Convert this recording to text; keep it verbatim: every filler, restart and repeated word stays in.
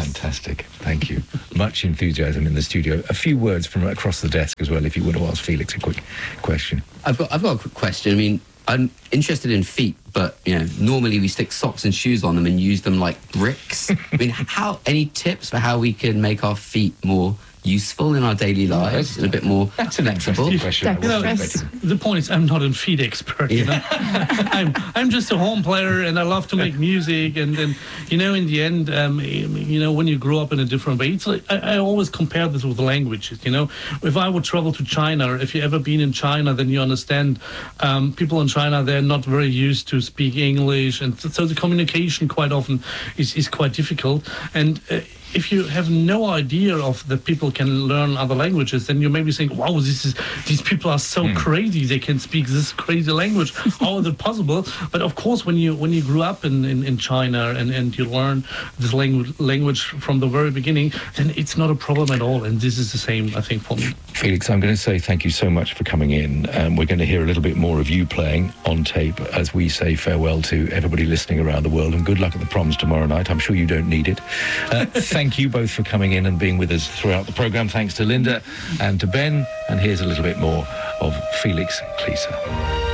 Fantastic. Thank you. Much enthusiasm in the studio. A few words from across the desk as well, if you want to ask Felix a quick question. I've got, I've got a quick question. I mean, I'm interested in feet, but, you know, normally we stick socks and shoes on them and use them like bricks. I mean, how, any tips for how we can make our feet more useful in our daily lives and a bit more That's an flexible? interesting question. You know, the point is, I'm not a feet expert. You know, I'm I'm just a home player, and I love to make music. And then, you know, in the end, um, you know, when you grow up in a different way, it's like I, I always compare this with languages. You know, if I would travel to China, or if you've ever been in China, then you understand um, people in China, they're not very used to speak English, and so the communication quite often is is quite difficult. And uh, if you have no idea of that people can learn other languages, then you maybe think, wow, this is these people are so mm. crazy. They can speak this crazy language. How is it possible? But of course, when you when you grew up in, in, in China and, and you learn this language language from the very beginning, then it's not a problem at all. And this is the same, I think, for me. Felix, I'm going to say thank you so much for coming in. Um, we're going to hear a little bit more of you playing on tape as we say farewell to everybody listening around the world. And good luck at the proms tomorrow night. I'm sure you don't need it. Uh, Thank you both for coming in and being with us throughout the programme. Thanks to Linda and to Ben. And here's a little bit more of Felix Klieser.